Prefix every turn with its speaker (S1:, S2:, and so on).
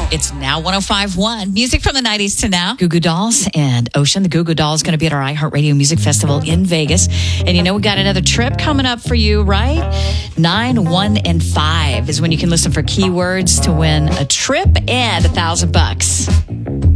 S1: It's now 105.1. Music from the 90s to now. Goo Goo Dolls and Ocean. The Goo Goo Dolls going to be at our iHeartRadio Music Festival in Vegas. And you know, we got another trip coming up for you, right? 9, 1, and 5 is when you can listen for keywords to win a trip and $1,000.